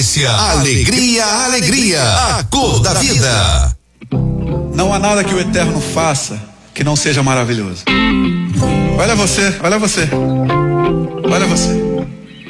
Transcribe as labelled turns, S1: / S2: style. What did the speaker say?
S1: Alegria, alegria, a cor da vida.
S2: Não há nada que o Eterno faça que não seja maravilhoso. Olha você, olha você, olha você.